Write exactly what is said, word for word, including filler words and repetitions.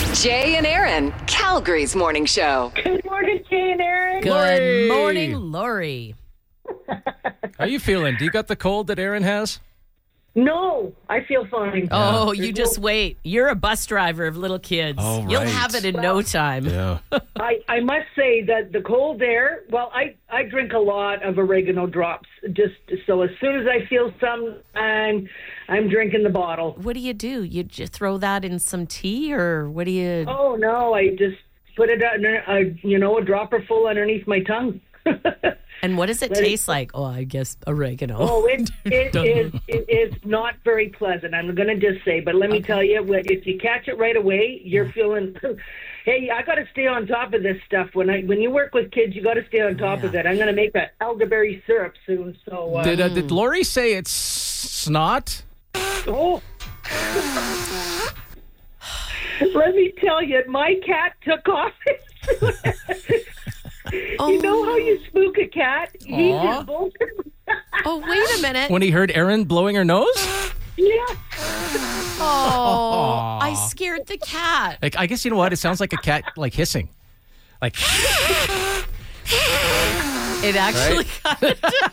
Jay and Aaron, Calgary's morning show. Good morning, Jay and Aaron. Good Lori. morning, Lori. How you feeling? Do you got the cold that Aaron has? No, I feel fine. Oh, you There's just no- wait. You're a bus driver of little kids. Oh, You'll right. have it in no time. Yeah. I, I must say that the cold air, well, I, I drink a lot of oregano drops. Just so as soon as I feel some, I'm, I'm drinking the bottle. What do you do? You just throw that in some tea, or what do you? Oh, no, I just put it, under, uh, you know, a dropper full underneath my tongue. And what does it Let it- taste like? Oh, I guess oregano. Oh, it, it is it is not very pleasant. I'm going to just say, but let me tell you, what- if you catch it right away, you're feeling. Hey, I got to stay on top of this stuff. When I when you work with kids, you got to stay on top of it. I'm going to make that elderberry syrup soon. So, uh, Did uh, did Lori say it's snot? oh. Let me tell you, my cat took off. You know how you spook a cat? He Aw. just bolted. Oh, wait a minute. When he heard Aaron blowing her nose? Yeah. Oh, I scared the cat. Like, I guess you know what? It sounds like a cat like hissing. Like It actually kind of